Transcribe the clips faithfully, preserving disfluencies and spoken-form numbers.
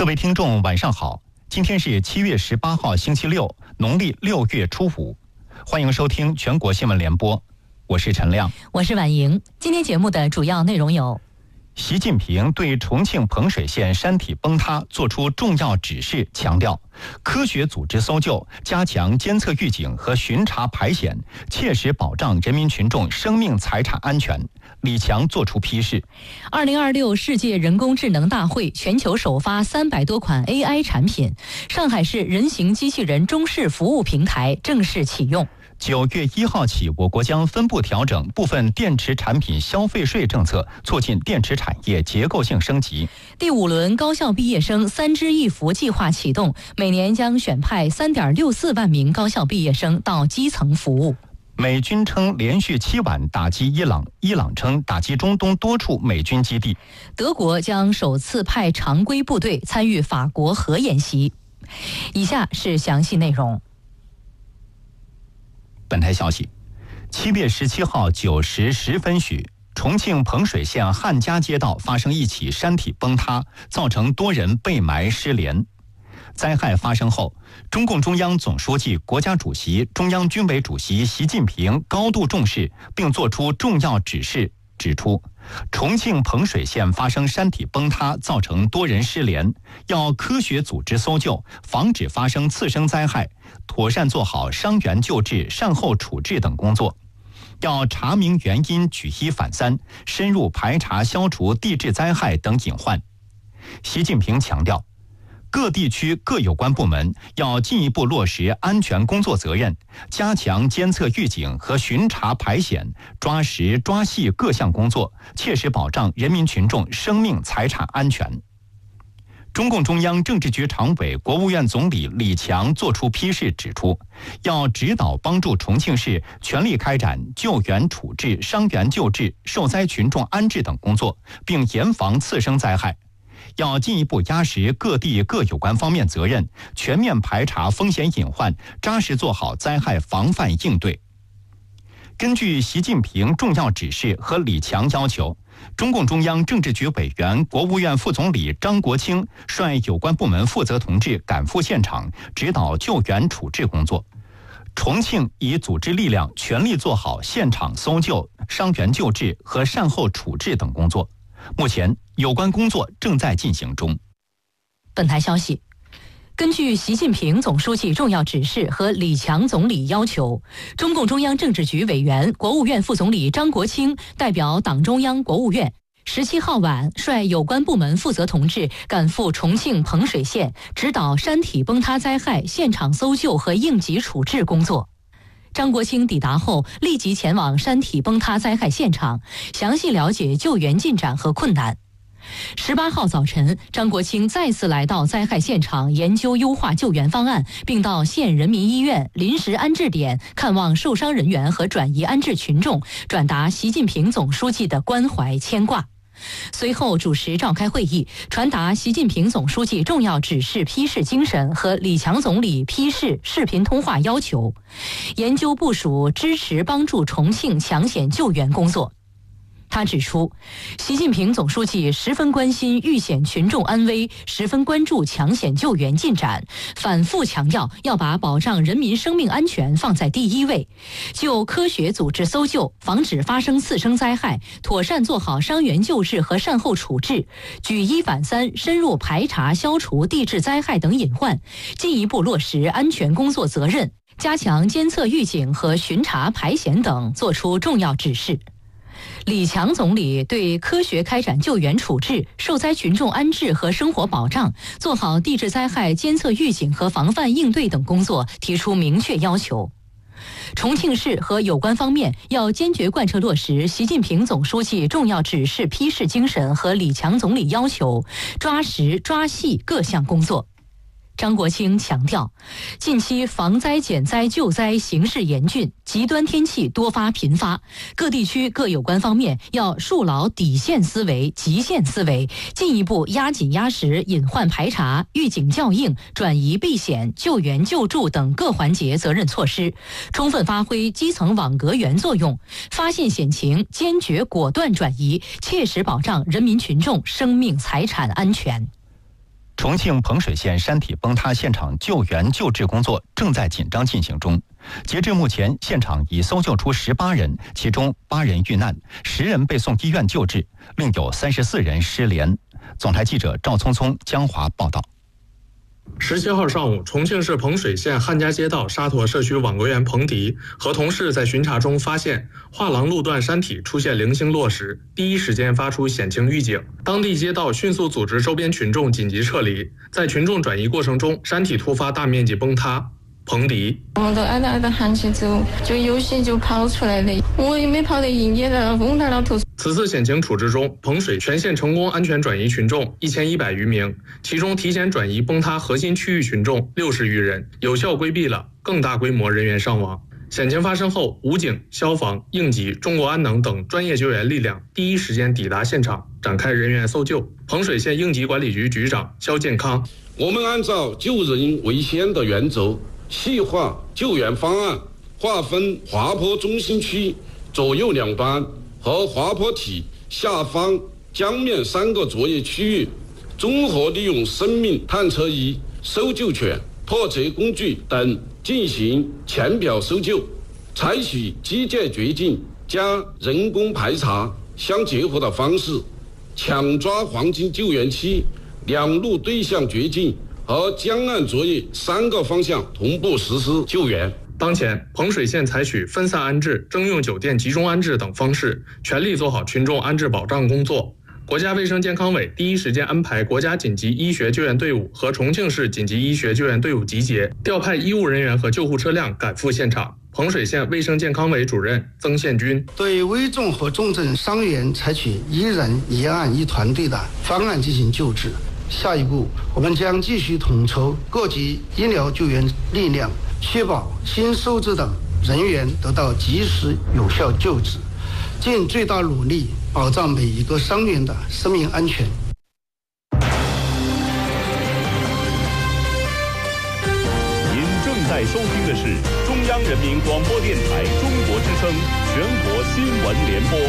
各位听众晚上好，今天是七月十八号星期六，农历六月初五，欢迎收听全国新闻联播，我是陈亮， 我是婉莹。今天节目的主要内容有： 习近平对重庆彭水县山体崩塌作出重要指示，强调科学组织搜救，加强监测预警和巡查排险，切实保障人民群众生命财产安全。李强作出批示。 二零二六世界人工智能大会全球首发三百多款 A I 产品，上海市人形机器人中式服务平台正式启用。 九月一号起，我国将分步调整部分电池产品消费税政策，促进电池产业结构性升级。 第五轮高校毕业生三支一扶计划启动，每年将选派三点六四万名高校毕业生到基层服务。 美军称连续七晚打击伊朗，伊朗称打击中东多处美军基地。 德国将首次派常规部队参与法国核演习。以下是详细内容。 本台消息，七月十七号九时十分许，重庆彭水县汉家街道发生一起山体崩塌，造成多人被埋失联。灾害发生后，中共中央总书记、国家主席、中央军委主席习近平高度重视，并作出重要指示，指出重庆彭水县发生山体崩塌，造成多人失联，要科学组织搜救，防止发生次生灾害，妥善做好伤员救治、善后处置等工作。要查明原因，举一反三，深入排查消除地质灾害等隐患。习近平强调，各地区各有关部门要进一步落实安全工作责任，加强监测预警和巡查排险，抓实抓细各项工作，切实保障人民群众生命财产安全。中共中央政治局常委、国务院总理李强作出批示，指出，要指导帮助重庆市全力开展救援处置、伤员救治、受灾群众安置等工作，并严防次生灾害。要进一步压实各地各有关方面责任，全面排查风险隐患，扎实做好灾害防范应对。根据习近平重要指示和李强要求，中共中央政治局委员、国务院副总理张国清率有关部门负责同志赶赴现场，指导救援处置工作。重庆已组织力量全力做好现场搜救、伤员救治和善后处置等工作。目前有关工作正在进行中。 本台消息，根据习近平总书记重要指示和李强总理要求，中共中央政治局委员、国务院副总理张国清代表党中央、国务院十七号晚率有关部门负责同志赶赴重庆彭水县，指导山体崩塌灾害现场搜救和应急处置工作。张国清抵达后，立即前往山体崩塌灾害现场，详细了解救援进展和困难。十八号早晨，张国清再次来到灾害现场，研究优化救援方案，并到县人民医院临时安置点看望受伤人员和转移安置群众，转达习近平总书记的关怀牵挂。随后主持召开会议，传达习近平总书记重要指示批示精神和李强总理批示视频通话要求，研究部署支持帮助重庆抢险救援工作。他指出，习近平总书记十分关心遇险群众安危，十分关注抢险救援进展，反复强调要把保障人民生命安全放在第一位，就科学组织搜救，防止发生次生灾害，妥善做好伤员救治和善后处置，举一反三，深入排查消除地质灾害等隐患，进一步落实安全工作责任，加强监测预警和巡查排险等作出重要指示。李强总理对科学开展救援处置、受灾群众安置和生活保障，做好地质灾害监测预警和防范应对等工作提出明确要求。重庆市和有关方面要坚决贯彻落实习近平总书记重要指示批示精神和李强总理要求，抓实抓细各项工作。张国清强调，近期防灾减灾救灾形势严峻，极端天气多发频发，各地区各有关方面要树牢底线思维、极限思维，进一步压紧压实隐患排查、预警校应、转移避险、救援救助等各环节责任措施，充分发挥基层网格员作用，发现险情坚决果断转移，切实保障人民群众生命财产安全。 重庆彭水县山体崩塌现场救援救治工作正在紧张进行中。截至目前，现场已搜救出十八人，其中八人遇难，十人被送医院救治，另有三十四人失联。总台记者赵聪聪江华报道。 十七号上午，重庆市彭水县汉家街道沙坨社区网格员彭迪和同事在巡查中发现画廊路段山体出现零星落石，第一时间发出险情预警。当地街道迅速组织周边群众紧急撤离，在群众转移过程中，山体突发大面积崩塌。彭迪， 我们都挨着挨着喊起走，就有些就跑出来了，我也没跑得赢，也在风台那头。 此次险情处置中，彭水全县成功安全转移群众一千一百余名，其中提前转移崩塌核心区域群众六十余人，有效规避了更大规模人员伤亡。险情发生后，武警、消防、应急、中国安能等专业救援力量第一时间抵达现场，展开人员搜救。彭水县应急管理局局长肖建康， 我们按照救人为先的原则，细化救援方案，划分滑坡中心区左右两端和滑坡体下方江面三个作业区域，综合利用生命探测仪、搜救犬、破折工具等进行浅表搜救，采取机械掘进加人工排查相结合的方式，抢抓黄金救援期，两路对向掘进和江岸作业三个方向同步实施救援。 当前，彭水县采取分散安置、征用酒店集中安置等方式，全力做好群众安置保障工作。国家卫生健康委第一时间安排国家紧急医学救援队伍和重庆市紧急医学救援队伍集结，调派医务人员和救护车辆赶赴现场。彭水县卫生健康委主任曾宪军， 对危重和重症伤员采取一人一案一团队的方案进行救治。下一步，我们将继续统筹各级医疗救援力量，确保新收治等人员得到及时有效救治，尽最大努力保障每一个伤员的生命安全。 您正在收听的是中央人民广播电台中国之声全国新闻联播。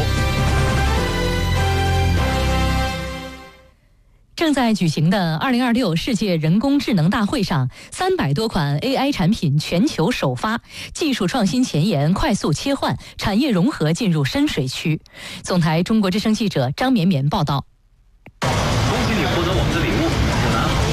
正在举行的二零二六世界人工智能大会上，三百多款 A I 产品全球首发，技术创新前沿快速切换，产业融合进入深水区。总台中国之声记者张绵绵报道。 恭喜你获得我们的礼物，有拿好。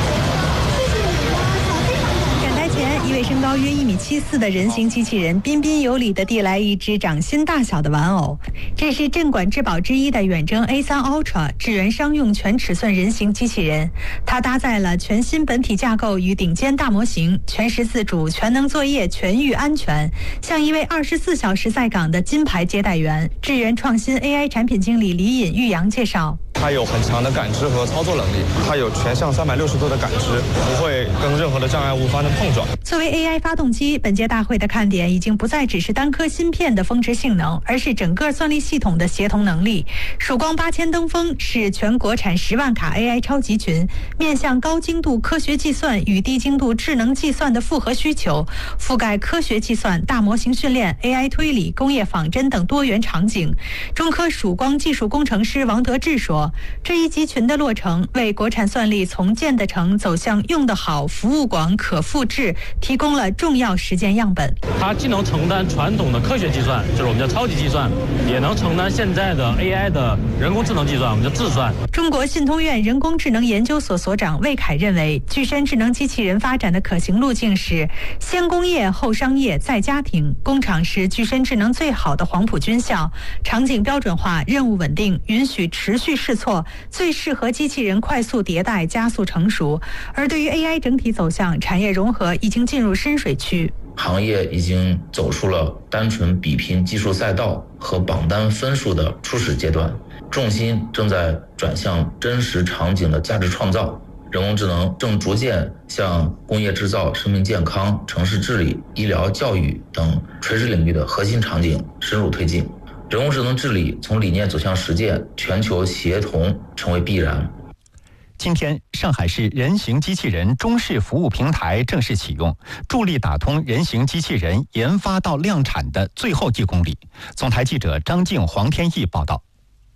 展台前，一位身高约一米七四的人形机器人彬彬有礼地递来一只掌心大小的玩偶。这是镇馆之宝之一的远征 A 三 Ultra 智源商用全尺寸人形机器人，它搭载了全新本体架构与顶尖大模型，全时自主、全能作业、全域安全，像一位二十四小时在岗的金牌接待员。智源创新 A I 产品经理李尹玉阳介绍。 它有很强的感知和操作能力，它有全向三百六十度的感知，不会跟任何的障碍物发生碰撞。 作为 A I 发动机，本届大会的看点已经不再只是单颗芯片的峰值性能，而是整个算力系统的协同能力。曙光八千登峰是全国产十万卡 A I 超级群，面向高精度科学计算与低精度智能计算的复合需求，覆盖科学计算、大模型训练、A I 推理、工业仿真等多元场景。中科曙光技术工程师王德志说，这一集群的落成，为国产算力从建得成走向用得好、服务广、可复制提供了重要实践样本。 它既能承担传统的科学计算，就是我们叫超级计算，也能承担现在的 A I 的人工智能计算，我们叫智算。 中国信通院人工智能研究所所长魏凯认为，具身智能机器人发展的可行路径是先工业后商业再家庭，工厂是具身智能最好的黄埔军校，场景标准化、任务稳定，允许持续试错，最适合机器人快速迭代、加速成熟。而对于 A I 整体走向，产业融合已经进入深水区。 行业已经走出了单纯比拼技术赛道和榜单分数的初始阶段，重心正在转向真实场景的价值创造。人工智能正逐渐向工业制造、生命健康、城市治理、医疗教育等垂直领域的核心场景深入推进。人工智能治理从理念走向实践，全球协同成为必然。 今天，上海市人形机器人中式服务平台正式启用，助力打通人形机器人研发到量产的最后一公里。总台记者张静、黄天毅报道。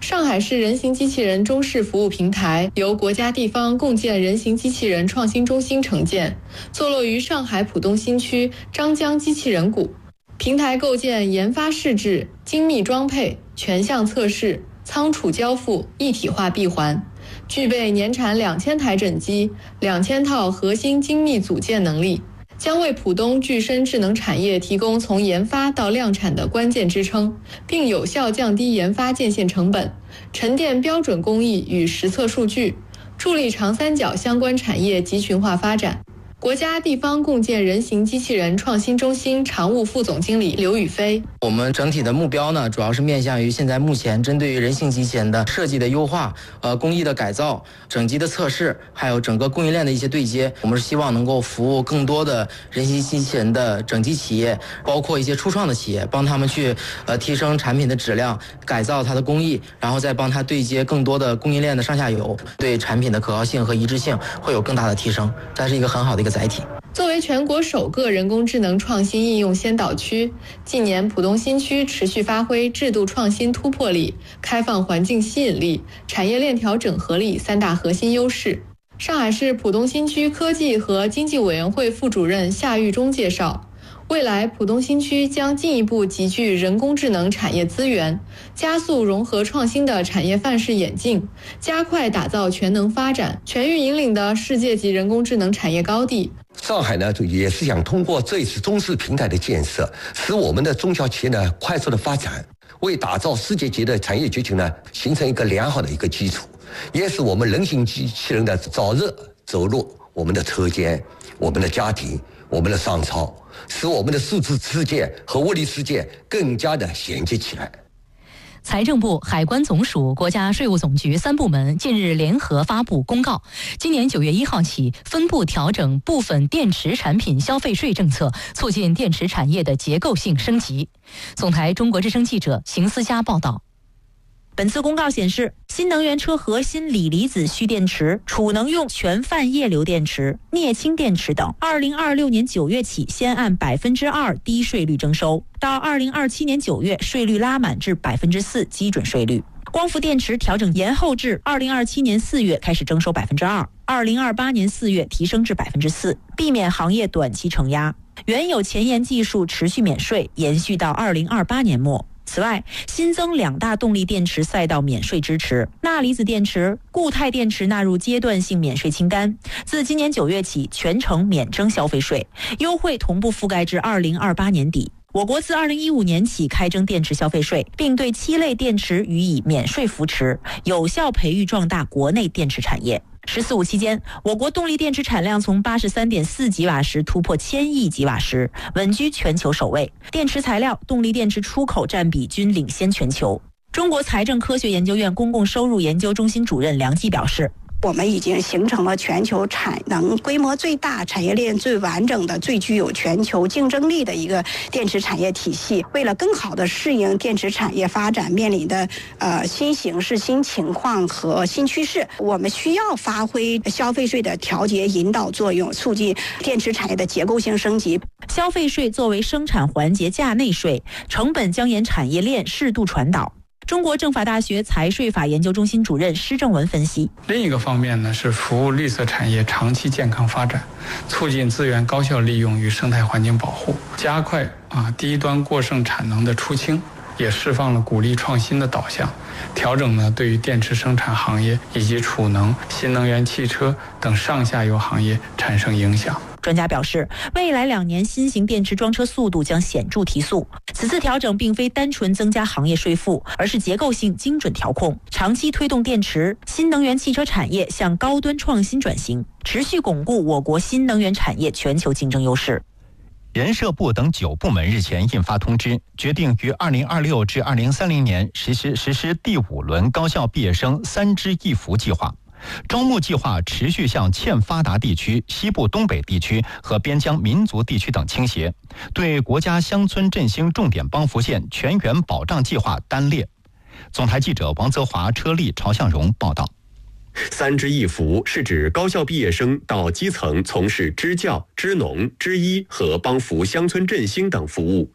上海市人形机器人中试服务平台由国家地方共建人形机器人创新中心承建，坐落于上海浦东新区张江机器人谷。平台构建研发试制、精密装配、全项测试、仓储交付一体化闭环，具备年产两千台整机、两千套核心精密组件能力，将为浦东具身智能产业提供从研发到量产的关键支撑，并有效降低研发建线成本，沉淀标准工艺与实测数据，助力长三角相关产业集群化发展。国家地方共建人形机器人创新中心常务副总经理刘宇飞： 我们整体的目标呢，主要是面向于现在目前针对于人形机器人的设计的优化、呃工艺的改造、整机的测试，还有整个供应链的一些对接。我们是希望能够服务更多的人形机器人的整机企业，包括一些初创的企业，帮他们去呃提升产品的质量，改造它的工艺，然后再帮他对接更多的供应链的上下游，对产品的可靠性和一致性会有更大的提升。这是一个很好的一个载体。 作为全国首个人工智能创新应用先导区，近年浦东新区持续发挥制度创新突破力、开放环境吸引力、产业链条整合力三大核心优势。上海市浦东新区科技和经济委员会副主任夏玉忠介绍，未来浦东新区将进一步集聚人工智能产业资源，加速融合创新的产业范式演进，加快打造全能发展、全域引领的世界级人工智能产业高地。 上海呢，也是想通过这一次中试平台的建设，使我们的中小企业呢快速的发展，为打造世界级的产业集群呢形成一个良好的一个基础，也使我们人形机器人的早日走入我们的车间、我们的家庭、我们的商超，使我们的数字世界和物理世界更加的衔接起来。 财政部、海关总署、国家税务总局三部门近日联合发布公告，今年九月一号起，分步调整部分电池产品消费税政策，促进电池产业的结构性升级。总台中国之声记者邢思佳报道。 本次公告显示，新能源车核心锂离子蓄电池、储能用全泛液流电池、镍氢电池等，二零二六年九月起先按百分之二低税率征收，到二零二七年九月税率拉满至百分之四基准税率。光伏电池调整延后至二零二七年四月开始征收百分之二，二零二八年四月提升至百分之四，避免行业短期承压。原有前沿技术持续免税，延续到二零二八年末。此外，新增两大动力电池赛道免税支持，钠离子电池、固态电池纳入阶段性免税清单，自今年九月起全程免征消费税，优惠同步覆盖至二零二八年底。我国自二零一五年起开征电池消费税，并对七类电池予以免税扶持，有效培育壮大国内电池产业。十四五期间，我国动力电池产量从八十三点四吉瓦时突破千亿吉瓦时，稳居全球首位。电池材料、动力电池出口占比均领先全球。中国财政科学研究院公共收入研究中心主任梁季表示， 我们已经形成了全球产能规模最大、产业链最完整的、最具有全球竞争力的一个电池产业体系。为了更好地适应电池产业发展面临的呃新形势、新情况和新趋势，我们需要发挥消费税的调节引导作用，促进电池产业的结构性升级。 消费税作为生产环节价内税，成本将沿产业链适度传导。中国政法大学财税法研究中心主任施正文分析， 另一个方面呢，是服务绿色产业长期健康发展，促进资源高效利用与生态环境保护，加快啊低端过剩产能的出清，也释放了鼓励创新的导向。调整呢对于电池生产行业以及储能、新能源汽车等上下游行业产生影响。 专家表示，未来两年新型电池装车速度将显著提速。此次调整并非单纯增加行业税负，而是结构性精准调控，长期推动电池、新能源汽车产业向高端创新转型，持续巩固我国新能源产业全球竞争优势。 人社部等九部门日前印发通知，决定于二零二六至二零三零年实施实施第五轮高校毕业生三支一扶计划。招募计划持续向欠发达地区、西部东北地区和边疆民族地区等倾斜，对国家乡村振兴重点帮扶县全员保障计划单列。总台记者王泽华、车丽、朝向荣报道。 三支一扶是指高校毕业生到基层从事支教、支农、支医和帮扶乡村振兴等服务。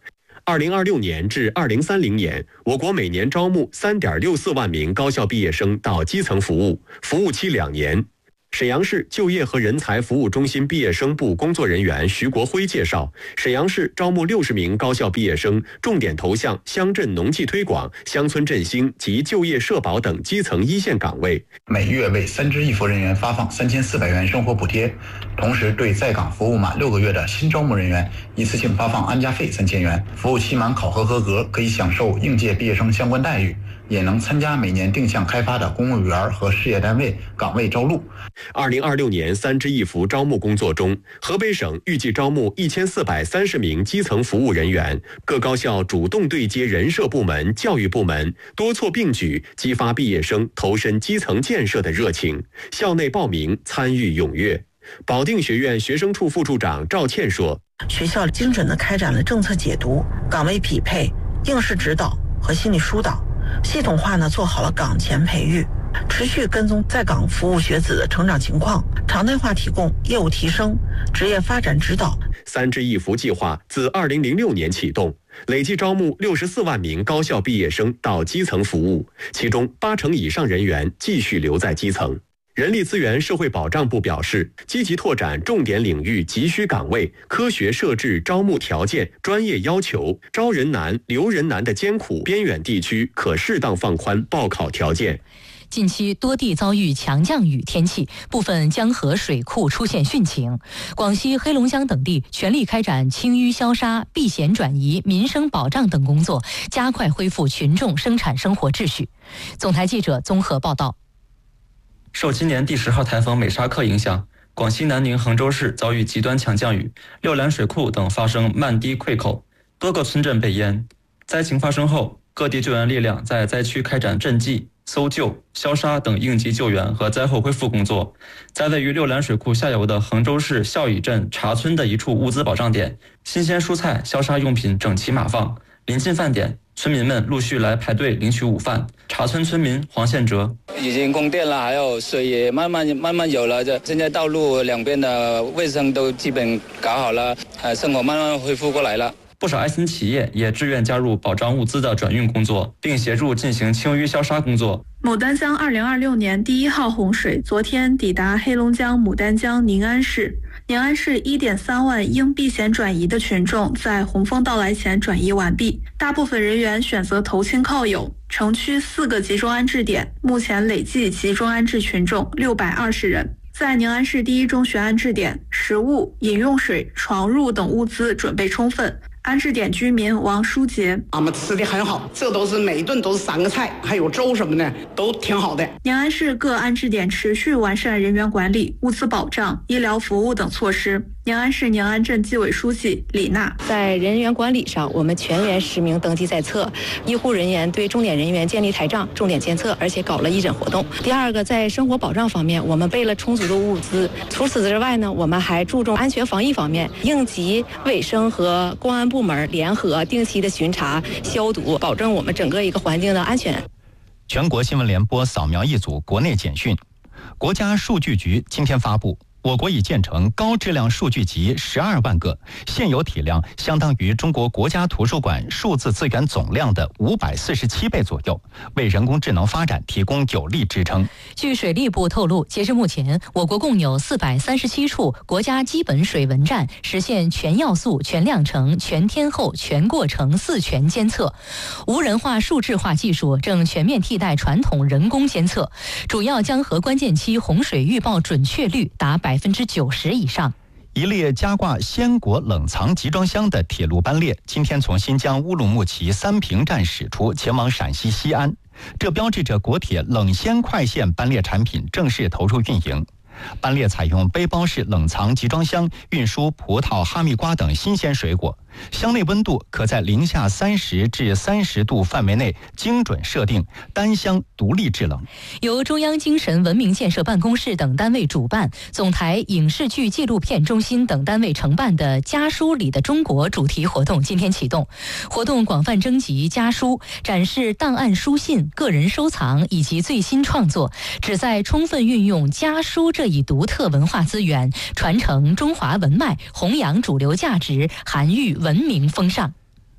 二零二六年至二零三零年，我国每年招募三点六四万名高校毕业生到基层服务，服务期两年。沈阳市就业和人才服务中心毕业生部工作人员徐国辉介绍，沈阳市招募六十名高校毕业生，重点投向乡镇农技推广、乡村振兴及就业社保等基层一线岗位。 每月为三支一扶人员发放三千四百元生活补贴，同时对在岗服务满六个月的新招募人员一次性发放安家费三千元，服务期满考核合格可以享受应届毕业生相关待遇，也能参加每年定向开发的公务员和事业单位岗位招录。 二零二六年三支一扶招募工作中，河北省预计招募一千四百三十名基层服务人员，各高校主动对接人社部门、教育部门，多措并举，激发毕业生投身基层建设的热情。校内报名参与踊跃。保定学院学生处副处长赵倩说：“ 学校精准地开展了政策解读、岗位匹配、应试指导和心理疏导，系统化呢做好了岗前培育。”持续跟踪在岗服务学子的成长情况，常态化提供业务提升、职业发展指导。 三支一扶计划自二零零六年启动，累计招募六十四万名高校毕业生到基层服务，其中八成以上人员继续留在基层。人力资源社会保障部表示，积极拓展重点领域急需岗位，科学设置招募条件、专业要求，招人难、留人难的艰苦边远地区可适当放宽报考条件。 近期多地遭遇强降雨天气，部分江河水库出现汛情。广西、黑龙江等地全力开展清淤消杀、避险转移、民生保障等工作，加快恢复群众生产生活秩序。总台记者综合报道。 受今年第十号台风美沙克影响，广西南宁、衡州市遭遇极端强降雨，六兰水库等发生漫堤溃口，多个村镇被淹。灾情发生后，各地救援力量在灾区开展赈济、搜救、消杀等应急救援和灾后恢复工作。在位于六兰水库下游的衡州市孝乙镇茶村的一处物资保障点，新鲜蔬菜、消杀用品整齐码放。临近饭点，村民们陆续来排队领取午饭。茶村村民黄宪哲： 已经供电了，还有水也慢慢慢慢有了，这现在道路两边的卫生都基本搞好了，呃，生活慢慢恢复过来了。 不少爱心企业也志愿加入保障物资的转运工作，并协助进行清淤消杀工作。 牡丹江二零二六年第一号洪水昨天抵达黑龙江牡丹江宁安市。宁安市 一点三万应避险转移的群众在洪峰到来前转移完毕，大部分人员选择投亲靠友。城区四个集中安置点，目前累计集中安置群众六百二十人。在宁安市第一中学安置点，食物、饮用水、床褥等物资准备充分。安置点居民王书杰： 俺们吃的很好，这都是每一顿都是三个菜，还有粥什么的，都挺好的。 宁安市各安置点持续完善人员管理、物资保障、医疗服务等措施。宁安市宁安镇纪委书记李娜： 在人员管理上，我们全员实名登记在册，医护人员对重点人员建立台账，重点监测，而且搞了义诊活动。第二个，在生活保障方面，我们备了充足的物资。除此之外呢，我们还注重安全防疫方面，应急卫生和公安部门联合定期的巡查、消毒，保证我们整个一个环境的安全。 全国新闻联播扫描一组国内简讯。国家数据局今天发布，我国已建成高质量数据集十二万个，现有体量相当于中国国家图书馆数字资源总量的五百四十七倍左右，为人工智能发展提供有力支撑。 据水利部透露，截至目前，我国共有四百三十七处国家基本水文站实现全要素、全量程、全天候、全过程四全监测，无人化、数字化技术正全面替代传统人工监测，主要江河关键期洪水预报准确率达百分之九十以上。 一列加挂鲜果冷藏集装箱的铁路班列今天从新疆乌鲁木齐三平站驶出，前往陕西西安，这标志着国铁冷鲜快线班列产品正式投入运营。班列采用背包式冷藏集装箱运输葡萄、哈密瓜等新鲜水果，箱内温度可在零下三十至三十度范围内精准设定，单箱独立制冷。 由中央精神文明建设办公室等单位主办，总台影视剧纪录片中心等单位承办的家书里的中国主题活动今天启动。活动广泛征集家书，展示档案书信、个人收藏以及最新创作，旨在充分运用家书这一独特文化资源，传承中华文脉，弘扬主流价值，涵育文明风尚。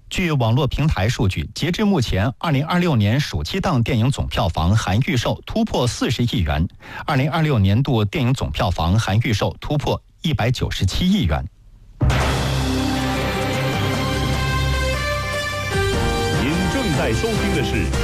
据网络平台数据，截至目前，二零二六年暑期档电影总票房含预售突破四十亿元，二零二六年度电影总票房含预售突破一百九十七亿元。 您正在收听的是